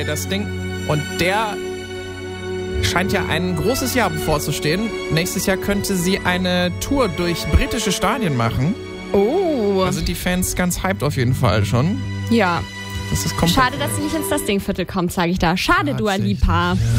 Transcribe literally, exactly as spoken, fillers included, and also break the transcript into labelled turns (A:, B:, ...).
A: das Ding. Und der scheint ja ein großes Jahr bevorzustehen. Nächstes Jahr könnte sie eine Tour durch britische Stadien machen.
B: Oh.
A: Da sind die Fans ganz hyped auf jeden Fall schon.
B: Ja.
A: Das ist komplett
B: Schade, dass sie nicht ins Das Ding Viertel kommt, sage ich da. Schade, Dua
A: Tatsächlich.
B: Lipa.